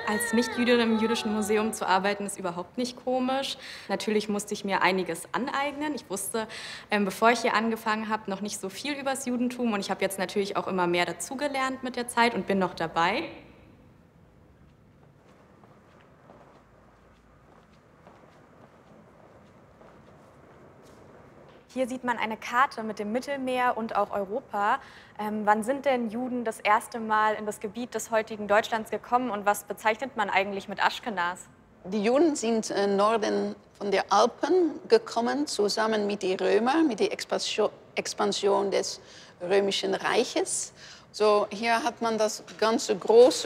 Als Nichtjüdin im Jüdischen Museum zu arbeiten, ist überhaupt nicht komisch. Natürlich musste ich mir einiges aneignen. Ich wusste, bevor ich hier angefangen habe, noch nicht so viel über das Judentum. Und ich habe jetzt natürlich auch immer mehr dazugelernt mit der Zeit und bin noch dabei. Hier sieht man eine Karte mit dem Mittelmeer und auch Europa. Wann sind denn Juden das erste Mal in das Gebiet des heutigen Deutschlands gekommen und was bezeichnet man eigentlich mit Aschkenas? Die Juden sind Norden von den Alpen gekommen, zusammen mit den Römern, mit der Expansion des Römischen Reiches. So, hier hat man das ganze große